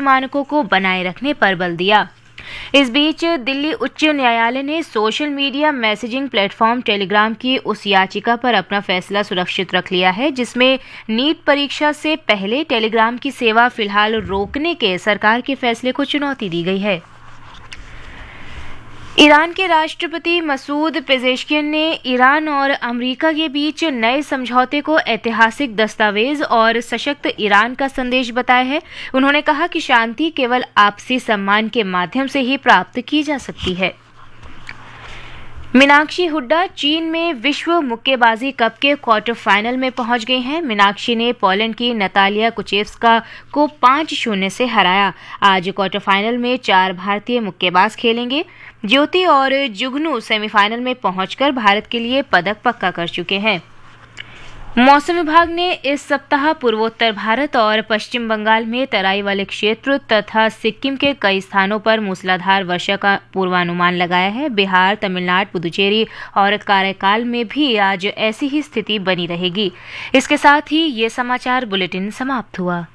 मानकों को बनाए रखने पर बल दिया। इस बीच दिल्ली उच्च न्यायालय ने social media messaging platform Telegram की उस याचिका पर अपना फैसला सुरक्षित रख लिया है जिसमें नीट परीक्षा से पहले टेलीग्राम की सेवा फिलहाल रोकने के सरकार के फैसले को चुनौती दी गई है। ईरान के राष्ट्रपति मसूद पेजेश्कियन ने ईरान और अमेरिका के बीच नए समझौते को ऐतिहासिक दस्तावेज और सशक्त ईरान का संदेश बताया है। उन्होंने कहा कि शांति केवल आपसी सम्मान के माध्यम से ही प्राप्त की जा सकती है। मीनाक्षी हुड्डा चीन में विश्व मुक्केबाजी कप के क्वार्टर फाइनल में पहुंच गई हैं। मीनाक्षी ने पोलैंड की नतालिया कुचेव्स्का को 5-0 से हराया। आज क्वार्टर फाइनल में 4 भारतीय मुक्केबाज खेलेंगे। ज्योति और जुगनू सेमीफाइनल में पहुंचकर भारत के लिए पदक पक्का कर चुके हैं। मौसम विभाग ने इस सप्ताह पूर्वोत्तर भारत और पश्चिम बंगाल में तराई वाले क्षेत्र तथा सिक्किम के कई स्थानों पर मूसलाधार वर्षा का पूर्वानुमान लगाया है। बिहार, तमिलनाडु, पुदुचेरी और काराकाल में भी आज ऐसी ही स्थिति बनी रहेगी। इसके साथ ही ये समाचार बुलेटिन समाप्त हुआ।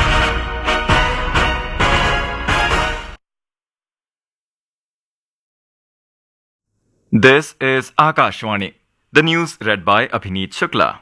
This is Akashvani. The news read by Abhineet Shukla.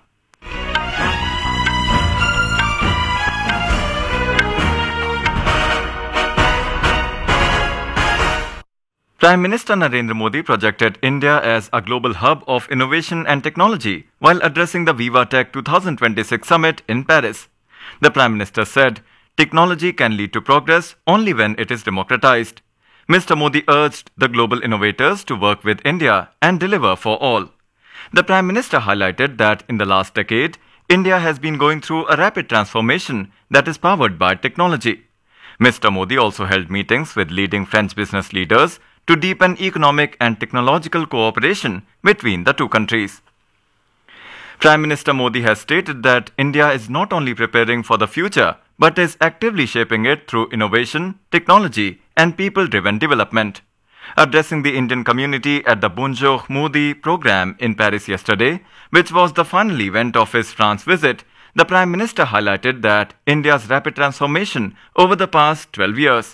Prime Minister Narendra Modi projected India as a global hub of innovation and technology while addressing the Viva Tech 2026 summit in Paris. The Prime Minister said, technology can lead to progress only when it is democratized. Mr. Modi urged the global innovators to work with India and deliver for all. The Prime Minister highlighted that in the last decade, India has been going through a rapid transformation that is powered by technology. Mr. Modi also held meetings with leading French business leaders to deepen economic and technological cooperation between the two countries. Prime Minister Modi has stated that India is not only preparing for the future, but is actively shaping it through innovation, technology, and people-driven development. Addressing the Indian community at the Bonjour Modi program in Paris yesterday, which was the final event of his France visit, the Prime Minister highlighted that India's rapid transformation over the past 12 years.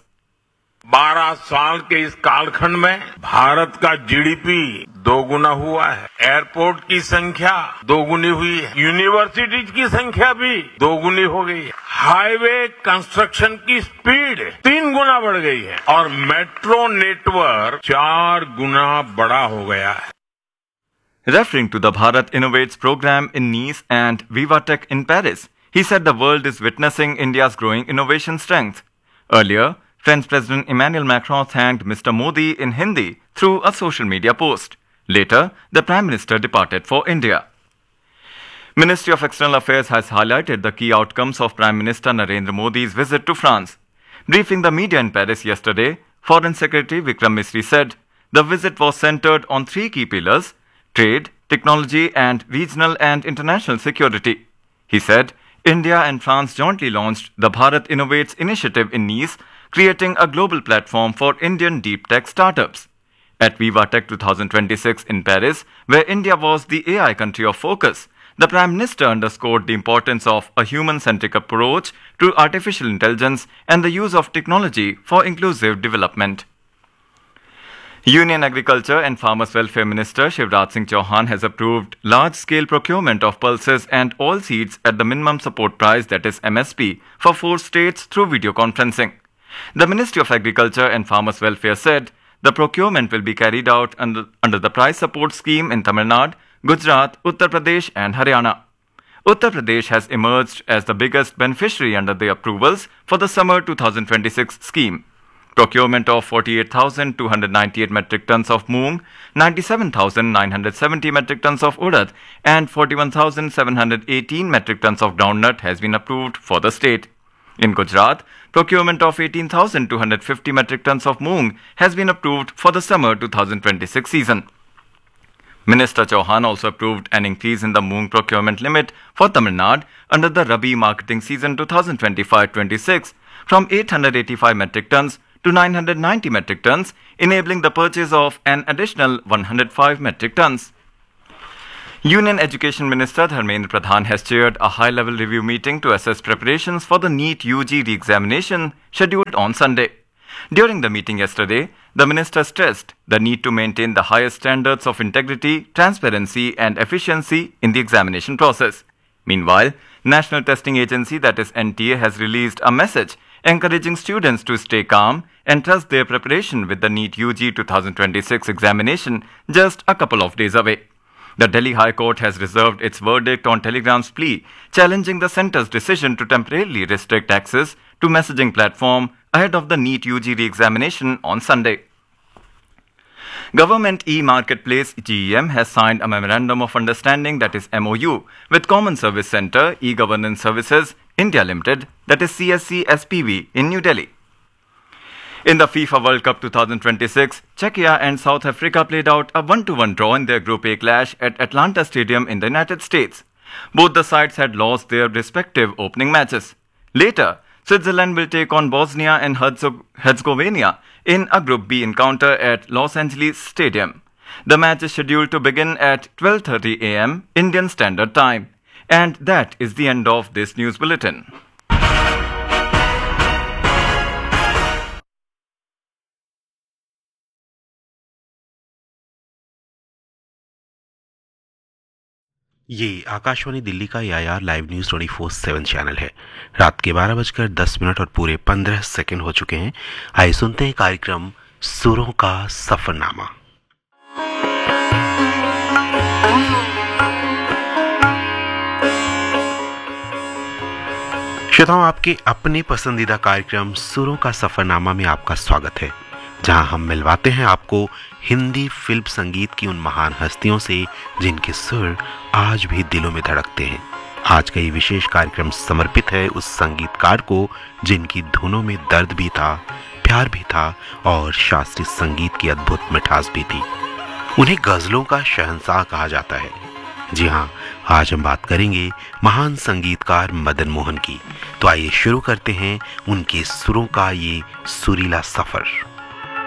12 साल के इस कालखंड में भारत का GDP दोगुना हुआ है, airport की संख्या दोगुनी हुई है, यूनिवर्सिटीज की संख्या भी दोगुनी हो गई है, हाईवे कंस्ट्रक्शन की स्पीड 3 गुना बढ़ गई है और मेट्रो नेटवर्क 4 गुना बड़ा हो गया है. Referring to the Bharat Innovates program in Nice and Viva Tech in Paris, he said the world is witnessing India's growing innovation strength. Earlier, French President Emmanuel Macron thanked Mr. Modi in Hindi through a social media post. Later, the Prime Minister departed for India. Ministry of External Affairs has highlighted the key outcomes of Prime Minister Narendra Modi's visit to France. Briefing the media in Paris yesterday, Foreign Secretary Vikram Misri said the visit was centered on 3 key pillars: trade, technology, and regional and international security. He said India and France jointly launched the Bharat Innovates initiative in Nice, creating a global platform for Indian deep tech startups. At Viva Tech 2026 in Paris, where India was the AI country of focus, the Prime Minister underscored the importance of a human-centric approach to artificial intelligence and the use of technology for inclusive development. Union Agriculture and Farmers Welfare Minister Shivraj Singh Chauhan has approved large-scale procurement of pulses and oilseeds at the minimum support price, that is MSP, for 4 states through video conferencing. The Ministry of Agriculture and Farmers Welfare said the procurement will be carried out under the price support scheme in Tamil Nadu, Gujarat, Uttar Pradesh and Haryana. Uttar Pradesh has emerged as the biggest beneficiary under the approvals for the summer 2026 scheme. Procurement of 48,298 metric tons of moong, 97,970 metric tons of urad and 41,718 metric tons of groundnut has been approved for the state. In Gujarat, procurement of 18,250 metric tons of moong has been approved for the summer 2026 season. Minister Chauhan also approved an increase in the moong procurement limit for Tamil Nadu under the Rabi marketing season 2025-26 from 885 metric tons to 990 metric tons, enabling the purchase of an additional 105 metric tons. Union Education Minister Dharmendra Pradhan has chaired a high-level review meeting to assess preparations for the NEET UG re-examination scheduled on Sunday. During the meeting yesterday, the minister stressed the need to maintain the highest standards of integrity, transparency and efficiency in the examination process. Meanwhile, National Testing Agency, that is NTA, has released a message encouraging students to stay calm and trust their preparation with the NEET UG 2026 examination just a couple of days away. The Delhi High Court has reserved its verdict on Telegram's plea, challenging the centre's decision to temporarily restrict access to messaging platform ahead of the NEET UG re-examination on Sunday. Government e-Marketplace GEM has signed a Memorandum of Understanding, that is MOU, with Common Service Centre E-Governance Services India Limited, that is CSC SPV, in New Delhi. In the FIFA World Cup 2026, Czechia and South Africa played out a 1-1 draw in their Group A clash at Atlanta Stadium in the United States. Both the sides had lost their respective opening matches. Later, Switzerland will take on Bosnia and Herzegovina in a Group B encounter at Los Angeles Stadium. The match is scheduled to begin at 12:30 a.m. Indian Standard Time. And that is the end of this news bulletin. ये आकाशवाणी दिल्ली का यार live news 24/7 channel है। रात के 12:10 और पूरे 15 second हो चुके हैं। आइए सुनते हैं कार्यक्रम सुरों का सफरनामा। श्रोताओं, आपके अपने पसंदीदा कार्यक्रम सुरों का सफरनामा में आपका स्वागत है, जहां हम मिलवाते हैं आपको हिंदी फिल्म संगीत की उन महान हस्तियों से जिनके सुर आज भी दिलों में धड़कते हैं। आज का ये विशेष कार्यक्रम समर्पित है उस संगीतकार को जिनकी धुनों में दर्द भी था, प्यार भी था और शास्त्रीय संगीत की अद्भुत मिठास भी थी। उन्हें गजलों का शहंशाह कहा जाता है। जी हाँ, आज हम बात करेंगे महान संगीतकार मदन मोहन की। तो आइए शुरू करते हैं उनके सुरों का ये सुरीला सफर।